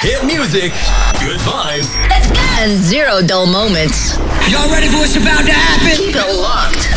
Hit music, good vibes, And zero dull moments. Y'all ready for what's about to happen? Keep it locked